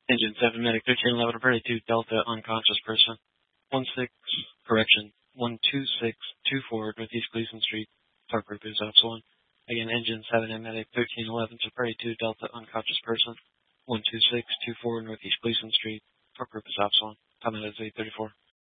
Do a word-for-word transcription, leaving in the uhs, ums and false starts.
Engine seven, medic thirteen eleven, Aperty two, Delta, unconscious person. one six, correction, one two six two four, Northeast Gleason Street, Park Group is Ops one. Again, Engine seven and medic thirteen eleven, Aperty two, Delta, unconscious person. one two six two four, Northeast Gleason Street, Park Group is Ops one. Comment is eight thirty-four.